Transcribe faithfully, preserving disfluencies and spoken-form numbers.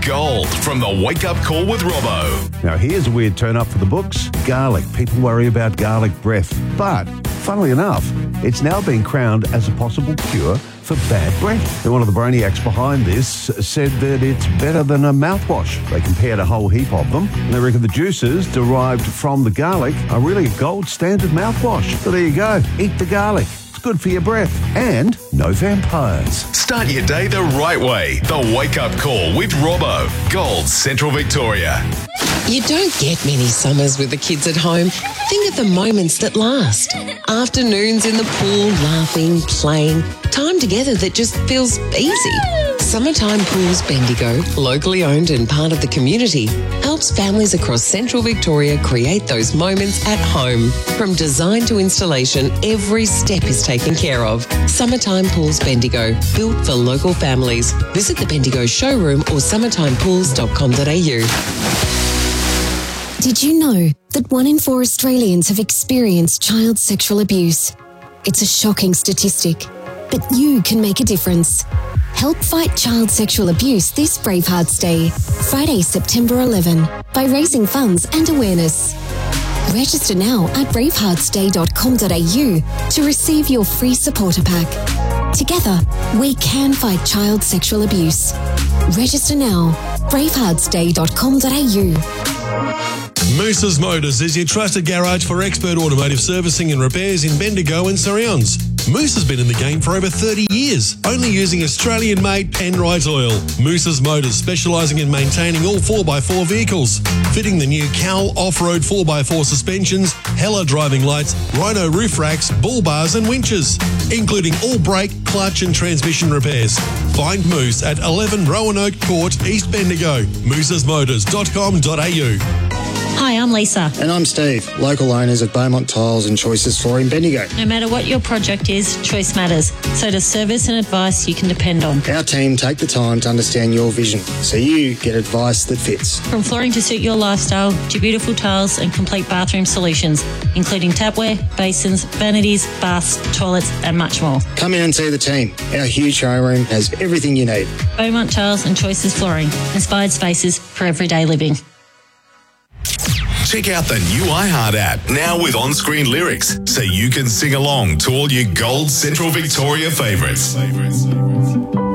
Gold from the Wake Up Call with Robbo. Now, here's a weird turn up for the books. Garlic. People worry about garlic breath. But, funnily enough, it's now been crowned as a possible cure for bad breath. And one of the brainiacs behind this said that it's better than a mouthwash. They compared a whole heap of them, and they reckon the juices derived from the garlic are really a gold standard mouthwash. So there you go. Eat the garlic. It's good for your breath. And no vampires. Start your day the right way. The Wake Up Call with Robbo. Gold, Central Victoria. You don't get many summers with the kids at home. Think of the moments that last. Afternoons in the pool, laughing, playing. Time together that just feels easy. Summertime Pools Bendigo, locally owned and part of the community, helps families across Central Victoria create those moments at home. From design to installation, every step is taken care of. Summertime Pools Bendigo, built for local families. Visit the Bendigo showroom or summertime pools dot com dot a u. Did you know that one in four Australians have experienced child sexual abuse? It's a shocking statistic, but you can make a difference. Help fight child sexual abuse this Bravehearts Day, Friday, September eleventh, by raising funds and awareness. Register now at bravehearts day dot com dot a u to receive your free supporter pack. Together, we can fight child sexual abuse. Register now, bravehearts day dot com dot a u. Moose's Motors is your trusted garage for expert automotive servicing and repairs in Bendigo and Surrounds. Moose has been in the game for over thirty years, only using Australian-made Penrite oil. Moose's Motors, specialising in maintaining all four by four vehicles, fitting the new Cowl off-road four by four suspensions, Hella driving lights, Rhino roof racks, bull bars and winches, including all brake, clutch and transmission repairs. Find Moose at eleven Roanoke Court, East Bendigo. mooses motors dot com dot a u. Hi, I'm Lisa. And I'm Steve, local owners of Beaumont Tiles and Choices Flooring Bendigo. No matter what your project is, choice matters. So does service and advice you can depend on. Our team take the time to understand your vision, so you get advice that fits. From flooring to suit your lifestyle, to beautiful tiles and complete bathroom solutions, including tapware, basins, vanities, baths, toilets and much more. Come in and see the team. Our huge showroom has everything you need. Beaumont Tiles and Choices Flooring. Inspired spaces for everyday living. Check out the new iHeart app, now with on-screen lyrics, so you can sing along to all your Gold Central Victoria favourites.